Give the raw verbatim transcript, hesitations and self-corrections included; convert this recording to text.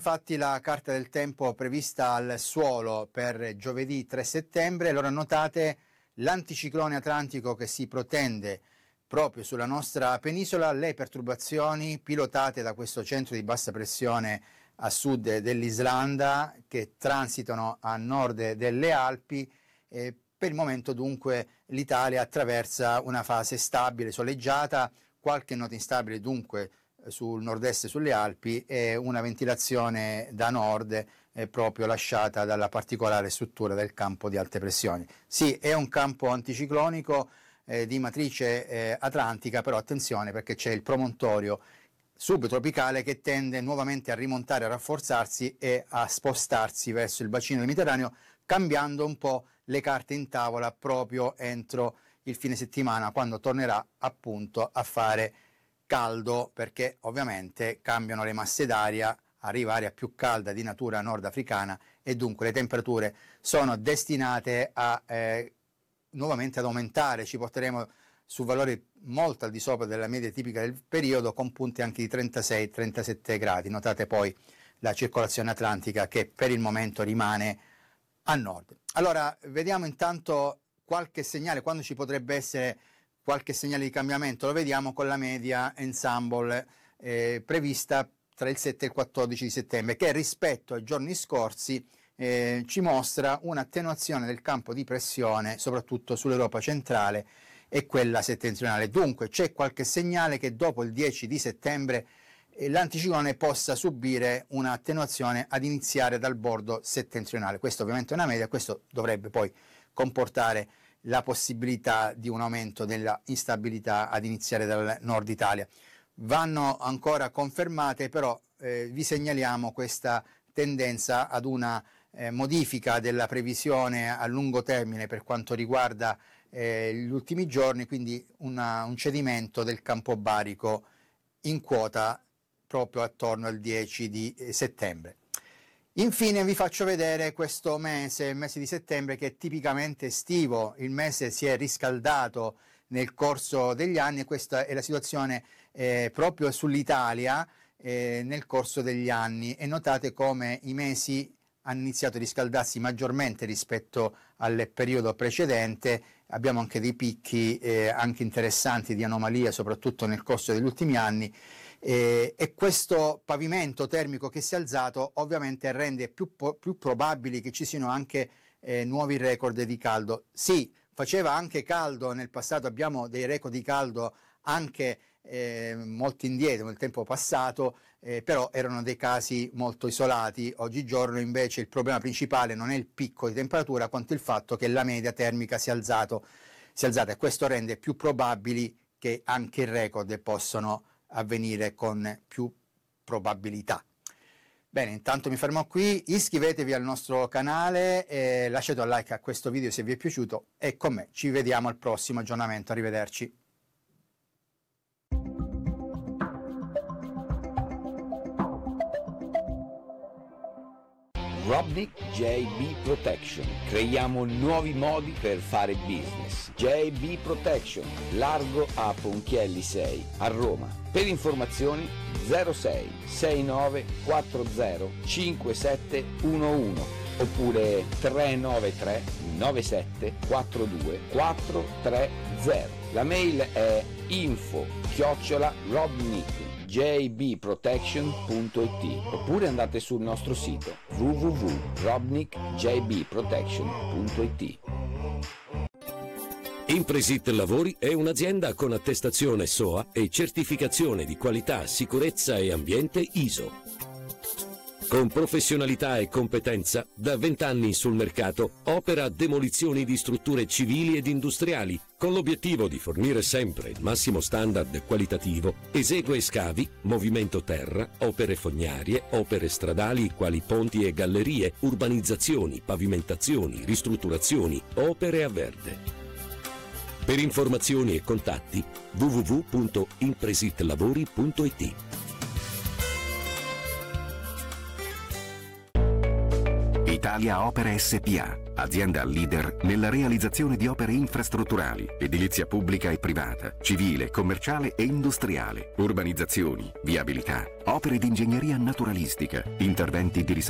infatti la carta del tempo prevista al suolo per giovedì tre settembre. Allora notate l'anticiclone atlantico che si protende proprio sulla nostra penisola, le perturbazioni pilotate da questo centro di bassa pressione a sud dell'Islanda che transitano a nord delle Alpi. Eh, per il momento dunque l'Italia attraversa una fase stabile, soleggiata, qualche nota instabile dunque sul nord-est e sulle Alpi e una ventilazione da nord eh, proprio lasciata dalla particolare struttura del campo di alte pressioni. Sì, è un campo anticiclonico eh, di matrice eh, atlantica, però attenzione perché c'è il promontorio subtropicale che tende nuovamente a rimontare, a rafforzarsi e a spostarsi verso il bacino del Mediterraneo, cambiando un po' le carte in tavola proprio entro il fine settimana, quando tornerà appunto a fare caldo, perché ovviamente cambiano le masse d'aria, arriva aria più calda di natura nordafricana e dunque le temperature sono destinate a eh, nuovamente ad aumentare. Ci porteremo su valori molto al di sopra della media tipica del periodo, con punti anche di trentasei trentasette gradi. Notate poi la circolazione atlantica che per il momento rimane a nord. Allora vediamo intanto qualche segnale, quando ci potrebbe essere qualche segnale di cambiamento. Lo vediamo con la media ensemble eh, prevista tra il sette e il quattordici di settembre, che rispetto ai giorni scorsi eh, ci mostra un'attenuazione del campo di pressione soprattutto sull'Europa centrale e quella settentrionale. Dunque c'è qualche segnale che dopo il dieci di settembre eh, l'anticiclone possa subire un'attenuazione ad iniziare dal bordo settentrionale. Questo ovviamente è una media, questo dovrebbe poi comportare la possibilità di un aumento della instabilità ad iniziare dal nord Italia. Vanno ancora confermate, però eh, vi segnaliamo questa tendenza ad una eh, modifica della previsione a lungo termine per quanto riguarda eh, gli ultimi giorni, quindi una, un cedimento del campo barico in quota proprio attorno al dieci di settembre. Infine vi faccio vedere questo mese, il mese di settembre, che è tipicamente estivo. Il mese si è riscaldato nel corso degli anni e questa è la situazione eh, proprio sull'Italia eh, nel corso degli anni, e notate come i mesi hanno iniziato a riscaldarsi maggiormente rispetto al periodo precedente. Abbiamo anche dei picchi eh, anche interessanti di anomalia, soprattutto nel corso degli ultimi anni. Eh, e questo pavimento termico che si è alzato ovviamente rende più, più probabili che ci siano anche eh, nuovi record di caldo. Sì, faceva anche caldo nel passato, abbiamo dei record di caldo anche eh, molto indietro nel tempo passato, eh, però erano dei casi molto isolati. Oggigiorno invece il problema principale non è il picco di temperatura quanto il fatto che la media termica si è alzato, si è alzata, e questo rende più probabili che anche i record possano avvenire con più probabilità. Bene, intanto mi fermo qui, iscrivetevi al nostro canale, e lasciate un like a questo video se vi è piaciuto, e con me ci vediamo al prossimo aggiornamento. Arrivederci. Robnik J B Protection. Creiamo nuovi modi per fare business. J B Protection, largo a Ponchielli sei, a Roma. Per informazioni zero sei sei nove quattro zero cinque sette uno uno oppure tre nove tre nove sette quattro due quattro tre zero. La mail è info chiocciola robnik j b protection punto i t oppure andate sul nostro sito w w w punto robnik j b protection punto i t. Impresit Lavori è un'azienda con attestazione S O A e certificazione di qualità, sicurezza e ambiente I S O. Con professionalità e competenza, da vent'anni sul mercato, opera demolizioni di strutture civili ed industriali, con l'obiettivo di fornire sempre il massimo standard qualitativo. Esegue scavi, movimento terra, opere fognarie, opere stradali quali ponti e gallerie, urbanizzazioni, pavimentazioni, ristrutturazioni, opere a verde. Per informazioni e contatti w w w punto impresitlavori punto i t. Italia Opere S P A, azienda leader nella realizzazione di opere infrastrutturali, edilizia pubblica e privata, civile, commerciale e industriale, urbanizzazioni, viabilità, opere di ingegneria naturalistica, interventi di risalita